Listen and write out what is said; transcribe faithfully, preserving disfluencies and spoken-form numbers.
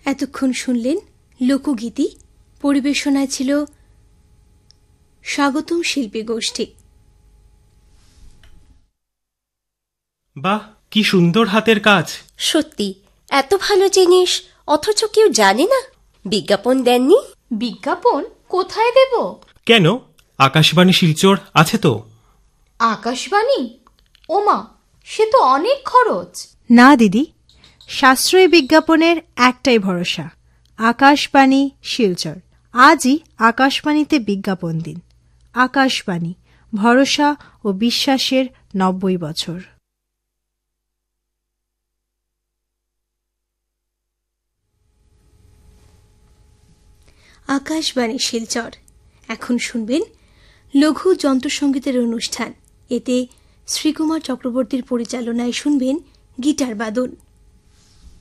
এতক্ষণ শুনলেন লোকগীতি। পরিবেশনায় ছিল স্বাগতম শিল্পী গোষ্ঠী। বাহ, কি সুন্দর হাতের কাজ! সত্যি এত ভালো জিনিস অথচ কেউ জানে না। বিজ্ঞাপন দেননি? বিজ্ঞাপন কোথায় দেব? কেন, আকাশবাণী শিলচর আছে তো। আকাশবাণী? ওমা, সে তো অনেক খরচ। না দিদি, সাশ্রয়ী বিজ্ঞাপনের একটাই ভরসা, আকাশবাণী শিলচর। আজই আকাশবাণীতে বিজ্ঞাপন দিন। আকাশবাণী, ভরসা ও বিশ্বাসের নব্বই বছর। আকাশবাণী শিলচর। এখন শুনবেন লঘু যন্ত্রসঙ্গীতের অনুষ্ঠান। এতে শ্রীকুমার চক্রবর্তীর পরিচালনায় শুনবেন গিটার বাদন।